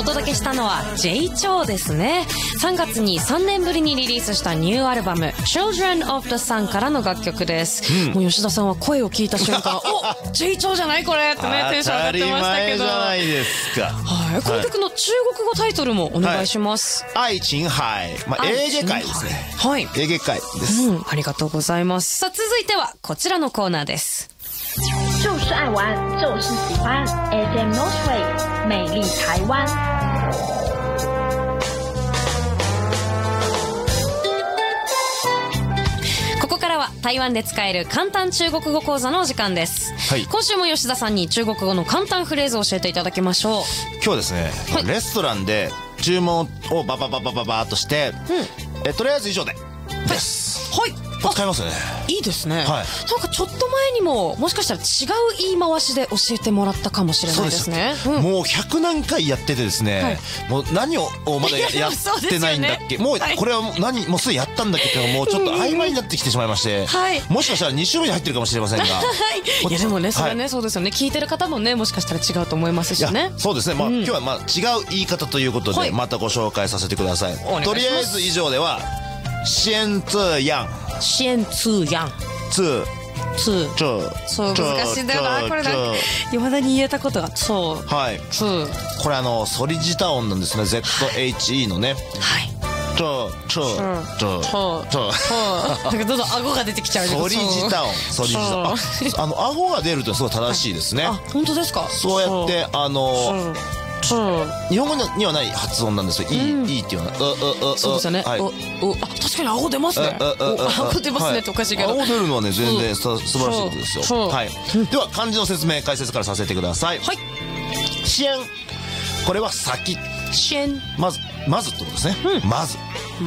お届けしたのは J チョウですね。3月に3年ぶりにリリースしたニューアルバム Children of the Sun からの楽曲です、もう吉田さんは声を聞いた瞬間お J チョウじゃないこれってねテンション上がってましたけど、 当たり前じゃないですか。 はい、この曲の中国語タイトルもお願いします。 愛琴海、まあ、エーゲ海ですね。 はい、 エーゲ海です、 ありがとうございます。さあ続いてはこちらのコーナーです。 就是爱玩，就是喜欢 FM Northway 美丽台湾。 ここからは台湾で使える簡単中国語講座のお時間です、はい、今週も吉田さんに中国語の簡単フレーズを教えていただきましょう。 今日はですね、はい、レストランで注文をババババババーっとして、とりあえず以上でです、はい、使いますよね。 いいですね、はい、なんかちょっと前にももしかしたら違う言い回しで教えてもらったかもしれないですね。 もう100何回やっててですね、はい、もう何をまだ やってないんだっけ、もうこれは何もうすでにやったんだっけっていうのがもうちょっと曖昧になってきてしまいまして、もしかしたら2週目に入ってるかもしれませんがいやでもねそれね、そうですよね、聞いてる方もねもしかしたら違うと思いますしね。 そうですね、まあ今日はまあ違う言い方ということでまたご紹介させてください。とりあえず以上では先这样先这样そう難しいんだよなこれ。なんかいまだに言えたことがそうはいこれソリジタ音なんですね。 ZHE のね、はいなんかどんどん顎が出てきちゃう。 ソリジタ音、ソリジタ音、顎が出るとすごい正しいですね。 あ、本当ですか。 そうやって日本語にはない発音なんですよ。いいっていうのはそうですよね。確かに顎出ますね。顎出ますねっておかしいけど、 顎出るのはね全然素晴らしいことですよ。はい、では漢字の説明解説からさせてください。はい。先、これは先、 先、 まずってことですね。まず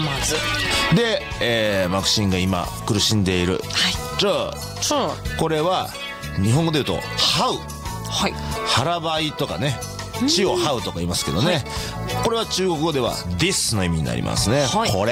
で、マクシンが今苦しんでいるこれは日本語で言うと這う、腹ばいとかね、地を這うとか言いますけどね、これは中国語では this の意味になりますね。これ